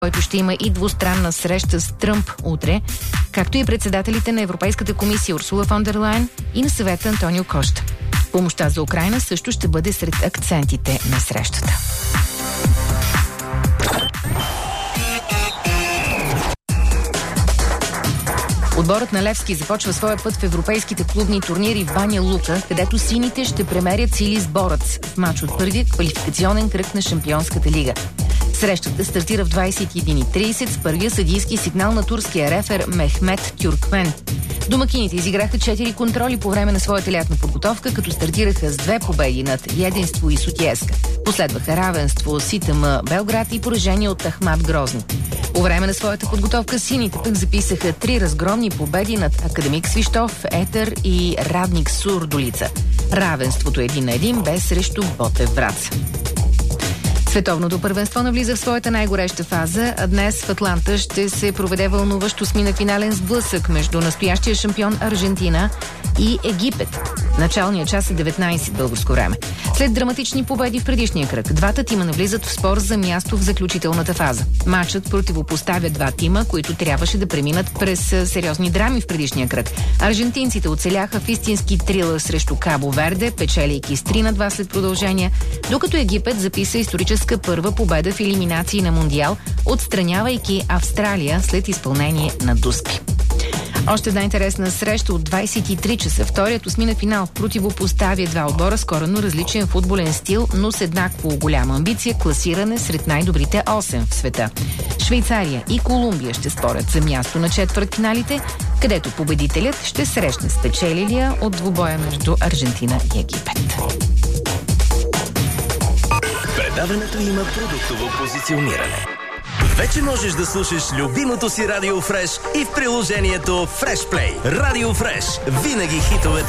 който ще има и двустранна среща с Тръмп утре, както и председателите на Европейската комисия Урсула фон дер Лайен и на съвета Антонио Кошта. Помощта за Украйна също ще бъде сред акцентите на срещата. Отборът на Левски започва своя път в европейските клубни турнири в Баня Лука, където сините ще премерят сили с Борец в мач от първия квалификационен кръг на Шампионската лига. Срещата стартира в 21:30 с първия съдийски сигнал на турския рефер Мехмет Тюркмен. Домакините изиграха 4 контроли по време на своята лятна подготовка, като стартираха с 2 победи над Единство и Сотиеска. Последваха равенство с ИТМ Белград и поражение от Ахмат Грозни. По време на своята подготовка сините пък записаха 3 разгромни победи над Академик Свищов, Етър и Радник Сурдолица. Равенството 1-1 бе срещу Ботев Враца. Световното първенство навлиза в своята най-гореща фаза, а днес в Атланта ще се проведе вълнуващо финален сблъсък между настоящия шампион Аржентина и Египет. Началният час е 19 българско време. След драматични победи в предишния кръг, двата тима навлизат в спор за място в заключителната фаза. Матчът противопоставя два тима, които трябваше да преминат през сериозни драми в предишния кръг. Аржентинците оцеляха в истински трилър срещу Кабо Верде, печелейки с 3-2 след продължение, докато Египет записа историческа първа победа в елиминации на Мондиал, отстранявайки Австралия след изпълнение на дуспи. Още една интересна среща от 23 часа. Вторият осмина финал противопоставя два отбора с коренно различен футболен стил, но с еднакво голяма амбиция, класиране сред най-добрите 8 в света. Швейцария и Колумбия ще спорят за място на четвъртфиналите, където победителят ще срещне спечелилия от двубоя между Аржентина и Египет. Предаването има продуктово позициониране. Вече можеш да слушаш любимото си Радио Фреш и в приложението Фреш Плей. Радио Фреш. Винаги хитовете